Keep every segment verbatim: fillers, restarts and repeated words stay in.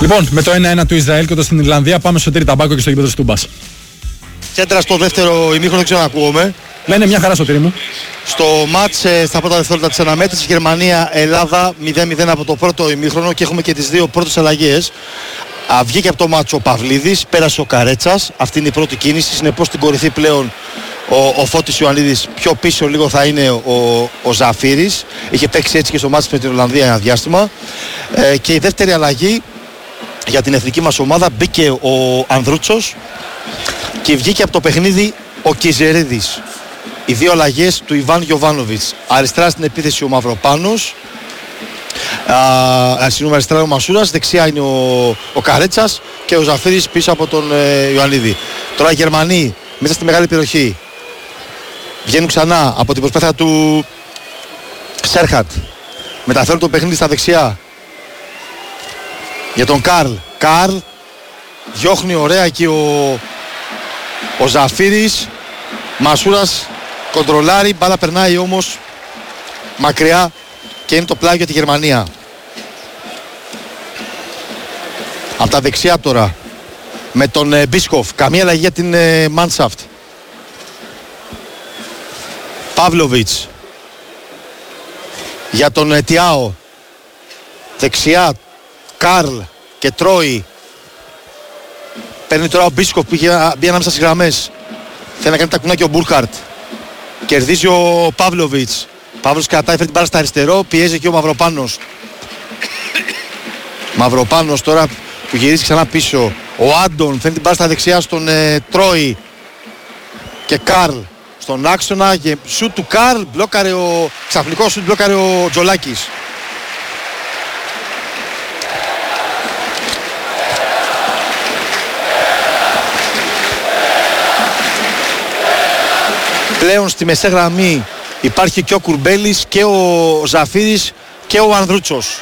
Λοιπόν, με το ένα ένα του Ισραήλ και το στην Ιρλανδία πάμε στο Σωτήρη Ταμπάκο και στο γήπεδο του Τούμπας. Κέντρα στο δεύτερο ημίχρονο, δεν ξέρω να ακούγομαι. Λένε μια χαρά, Σωτήρη μου. Στο μάτς ε, στα πρώτα δευτερόλεπτα της αναμέτρησης Γερμανία-Ελλάδα μηδέν μηδέν από το πρώτο ημίχρονο και έχουμε και τις δύο πρώτες αλλαγές. Α, βγήκε από το μάτσο ο Παυλίδης, πέρασε ο Καρέτσας. Αυτή είναι η πρώτη κίνηση. Συνεπώς στην κορυφή πλέον ο, ο Φώτης Ιωαννίδης. Πιο πίσω λίγο θα είναι ο, ο Ζαφύρης. Είχε παίξει έτσι και στο μάτς με την Ολλανδία ένα διάστημα. Ε, και η δεύτερη αλλαγή για την εθνική μας ομάδα, μπήκε ο Ανδρούτσος και βγήκε από το παιχνίδι ο Κιζερίδης. Οι δύο αλλαγές του Ιβάν Γιοβάνοβιτς. Αριστερά στην επίθεση ο Μαυροπάνος, α, συγγνώμη, αριστερά ο Μασούρας, δεξιά είναι ο, ο Καρέτσας και ο Ζαφύρης πίσω από τον ε, Ιωαννίδη. Τώρα οι Γερμανοί μέσα στη μεγάλη περιοχή βγαίνουν ξανά από την προσπάθεια του Σέρχατ. Μεταφέρουν το παιχνίδι στα δεξιά για τον Καρλ. Καρλ διώχνει ωραία εκεί ο, ο Ζαφύρης. Μασούρας κοντρολάρει, μπάλα περνάει όμως μακριά και είναι το πλάγιο για τη Γερμανία. Από τα δεξιά τώρα με τον ε, Μπίσκοφ. Καμία αλλαγή για την ε, Μάνσαφτ. Παύλοβιτς για τον ε, Τιάο. Δεξιά Καρλ και τρώει. Παίρνει τώρα ο Μπίσκοφ που είχε μπει ανάμεσα στις γραμμές. Θέλει να κάνει τα κουνάκια ο Μπούρχαρτ. Κερδίζει ο Παύλοβιτς. Παύλος κρατάει, φέρνει την μπάλα στα αριστερό. Πιέζει και ο Μαυροπάνος. Μαυροπάνος τώρα που γυρίζει ξανά πίσω. Ο Άντων φέρνει την μπάλα στα δεξιά στον ε, Τρόι. Και Καρλ στον άξονα. Και σουτ του Καρλ. Μπλόκαρε ο... Ξαφνικό σουτ μπλόκαρε ο Τζολάκης. Πλέον στη μεσαία γραμμή υπάρχει και ο Κουρμπέλης και ο Ζαφύρης και ο Ανδρούτσος.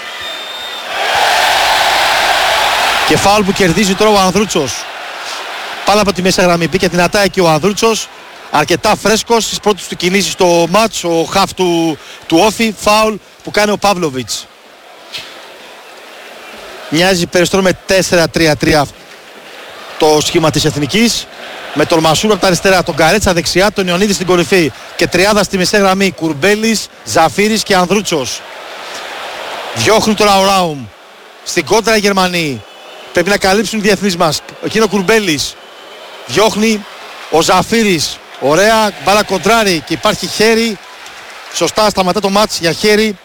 Και φάουλ που κερδίζει τώρα ο Ανδρούτσος. Πάνω από τη μεσαία γραμμή μπήκε δυνατά εκεί ο Ανδρούτσος. Αρκετά φρέσκος στις πρώτες του κινήσεις στο μάτς. Ο χαφ του, του Όφη. Φάουλ που κάνει ο Παύλοβιτς. Μοιάζει περισσότερο με τέσσερα τρία τρία το σχήμα της Εθνικής. Με τον Μασούρα από τα αριστερά, τον Καρέτσα δεξιά, τον Ιωαννίδη στην κορυφή. Και τριάδα στη μεσαία γραμμή. Κουρμπέλης, Ζαφύρης και Ανδρούτσος. Διώχνουν τώρα ο Ράουμ. Στην κόντρα οι Γερμανοί. Πρέπει να καλύψουν οι διεθνείς μας. Εκείνο ο Κουρμπέλης. Διώχνει ο Ζαφύρης. Ωραία, μπάλα κοντράρι και υπάρχει χέρι. Σωστά σταματά το μάτς για χέρι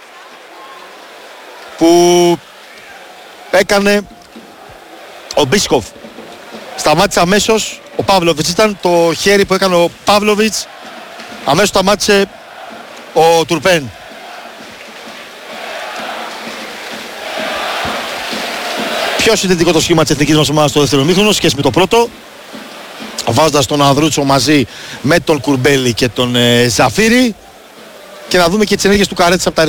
που έκανε ο Μπίσκοφ. Σταμάτησε αμέσως ο Παύλοβιτς. Ήταν το χέρι που έκανε ο Παύλοβιτς. Αμέσως σταμάτησε ο Τουρπέν. Πιο συνθετικό το σχήμα της εθνικής μας ομάδας στο δεύτερο ημίχρονο σχέση με το πρώτο. Βάζοντας τον Ανδρούτσο μαζί με τον Κουρμπέλη και τον ε, Ζαφύρη. Και να δούμε και τις ενέργειες του Καρέτσα από τα